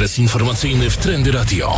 Adres informacyjny w Trendy Radio.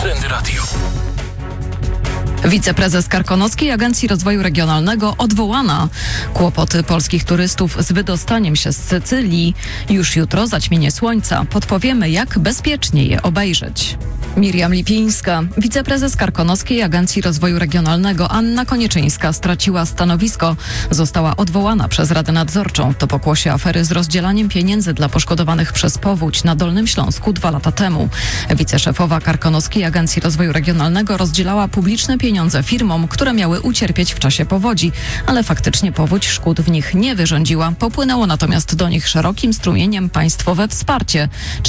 Wiceprezes Karkonoskiej Agencji Rozwoju Regionalnego odwołana. Kłopoty polskich turystów z wydostaniem się z Sycylii. Już jutro zaćmienie słońca. Podpowiemy, jak bezpiecznie je obejrzeć. Miriam Lipińska. Wiceprezes Karkonoskiej Agencji Rozwoju Regionalnego Anna Konieczyńska straciła stanowisko. Została odwołana przez Radę Nadzorczą. To pokłosie afery z rozdzielaniem pieniędzy dla poszkodowanych przez powódź na Dolnym Śląsku 2 lata temu. Wiceszefowa Karkonoskiej Agencji Rozwoju Regionalnego rozdzielała publiczne pieniądze firmom, które miały ucierpieć w czasie powodzi, ale faktycznie powódź szkód w nich nie wyrządziła. Popłynęło natomiast do nich szerokim strumieniem państwowe wsparcie.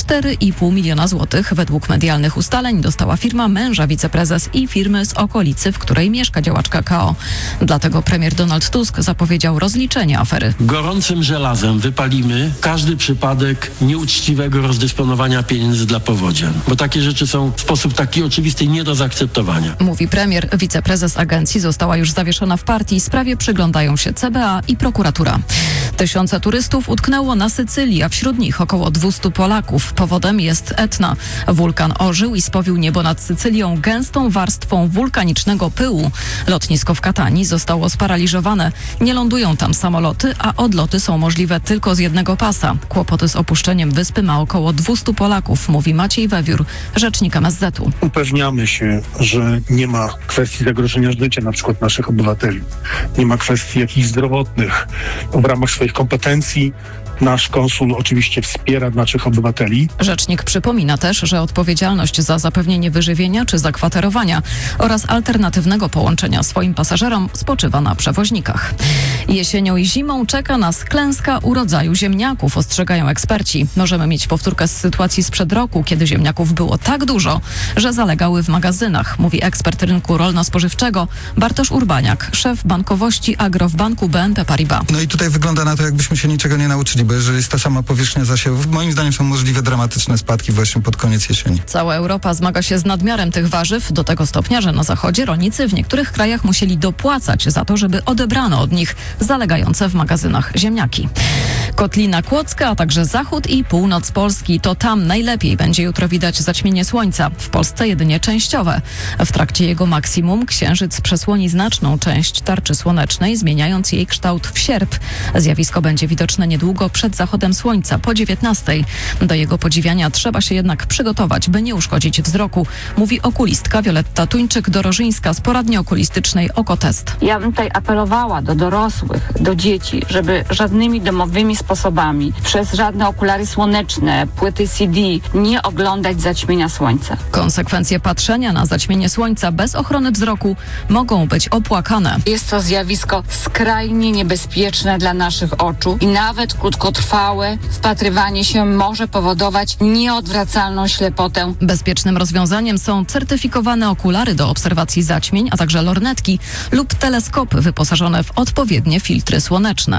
4,5 miliona złotych według medialnych ustaleń dostała firma męża wiceprezes i firmy z okolicy, w której mieszka działaczka KO. Dlatego premier Donald Tusk zapowiedział rozliczenie afery. Gorącym żelazem wypalimy każdy przypadek nieuczciwego rozdysponowania pieniędzy dla powodzian, bo takie rzeczy są w sposób taki oczywisty nie do zaakceptowania. Mówi premier. Wiceprezes agencji została już zawieszona w partii. Sprawie przyglądają się CBA i prokuratura. Tysiące turystów utknęło na Sycylii, a wśród nich około 200 Polaków. Powodem jest Etna. Wulkan ożył i spowił niebo nad Sycylią gęstą warstwą wulkanicznego pyłu. Lotnisko w Katanii zostało sparaliżowane. Nie lądują tam samoloty, a odloty są możliwe tylko z jednego pasa. Kłopoty z opuszczeniem wyspy ma około 200 Polaków, mówi Maciej Wewiór, rzecznik MSZ-u. Upewniamy się, że nie ma kwestii zagrożenia życia na przykład naszych obywateli. Nie ma kwestii jakichś zdrowotnych. W ramach swoich kompetencji nasz konsul oczywiście wspiera naszych obywateli. Rzecznik przypomina też, że odpowiedzialność za zapewnienie wyżywienia czy zakwaterowania oraz alternatywnego połączenia swoim pasażerom spoczywa na przewoźnikach. Jesienią i zimą czeka nas klęska urodzaju ziemniaków, ostrzegają eksperci. Możemy mieć powtórkę z sytuacji sprzed roku, kiedy ziemniaków było tak dużo, że zalegały w magazynach, mówi ekspert rynku rolno-spożywczego Bartosz Urbaniak, szef bankowości Agro w banku BNP Paribas. No i tutaj wygląda na to, jakbyśmy się niczego nie nauczyli, bo jeżeli jest ta sama powierzchnia zasiewów, moim zdaniem są możliwe dramatyczne spadki właśnie pod koniec jesieni. Cała Europa zmaga się z nadmiarem tych warzyw do tego stopnia, że na zachodzie rolnicy w niektórych krajach musieli dopłacać za to, żeby odebrano od nich zalegające w magazynach ziemniaki. Kotlina Kłodzka, a także zachód i północ Polski. To tam najlepiej będzie jutro widać zaćmienie słońca. W Polsce jedynie częściowe. W trakcie jego maksimum księżyc przesłoni znaczną część tarczy słonecznej, zmieniając jej kształt w sierp. Zjawisko będzie widoczne niedługo przed zachodem słońca, po 19:00. Do jego podziwiania trzeba się jednak przygotować, by nie uszkodzić wzroku, mówi okulistka Wioletta Tuńczyk-Dorożyńska z poradni okulistycznej Okotest. Ja bym tutaj apelowała do dorosłych, do dzieci, żeby żadnymi domowymi sposobami, przez żadne okulary słoneczne, płyty CD nie oglądać zaćmienia słońca. Konsekwencje patrzenia na zaćmienie słońca bez ochrony wzroku mogą być opłakane. Jest to zjawisko skrajnie niebezpieczne dla naszych oczu i nawet krótkotrwałe wpatrywanie się może powodować nieodwracalną ślepotę. Bezpiecznym rozwiązaniem są certyfikowane okulary do obserwacji zaćmień, a także lornetki lub teleskopy wyposażone w odpowiednie filtry słoneczne.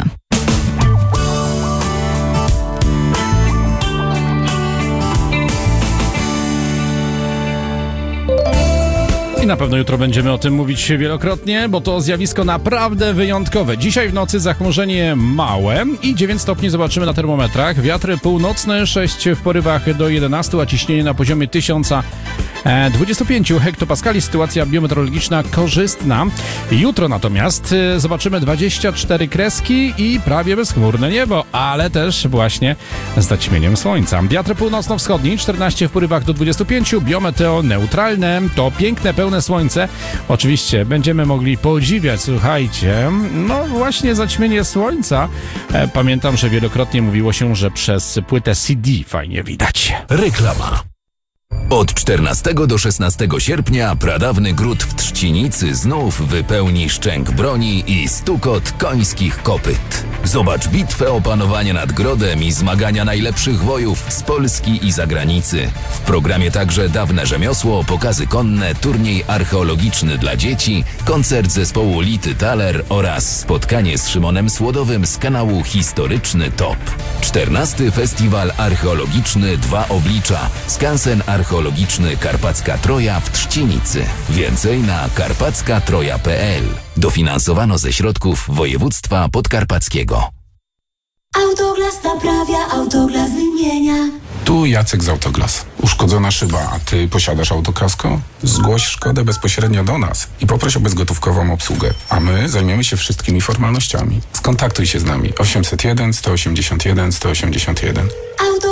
I na pewno jutro będziemy o tym mówić wielokrotnie, bo to zjawisko naprawdę wyjątkowe. Dzisiaj w nocy zachmurzenie małe i 9 stopni zobaczymy na termometrach. Wiatry północne 6 w porywach do 11, a ciśnienie na poziomie 1025 hektopaskali. Sytuacja biometeorologiczna korzystna. Jutro natomiast zobaczymy 24 kreski i prawie bezchmurne niebo, ale też właśnie z zaćmieniem słońca. Wiatr północno-wschodni 14 w porywach do 25, biometeo neutralne. To piękne, pełne słońce. Oczywiście będziemy mogli podziwiać, słuchajcie, no właśnie zaćmienie słońca. Pamiętam, że wielokrotnie mówiło się, że przez płytę CD fajnie widać. Reklama. Od 14 do 16 sierpnia pradawny gród w Trzcinicy znów wypełni szczęk broni i stukot końskich kopyt. Zobacz bitwę o panowanie nad grodem i zmagania najlepszych wojów z Polski i zagranicy. W programie także dawne rzemiosło, pokazy konne, turniej archeologiczny dla dzieci, koncert zespołu Lity Thaler oraz spotkanie z Szymonem Słodowym z kanału Historyczny Top. 14. Festiwal Archeologiczny Dwa Oblicza. Skansen archeologiczny Karpacka Troja w Trzcinicy. Więcej na karpackatroja.pl. Dofinansowano ze środków województwa podkarpackiego. Autoglas naprawia, Autoglas wymienia. Tu Jacek z Autoglas. Uszkodzona szyba, a ty posiadasz autokasko? Zgłoś szkodę bezpośrednio do nas i poproś o bezgotówkową obsługę, a my zajmiemy się wszystkimi formalnościami. Skontaktuj się z nami 801 181 181.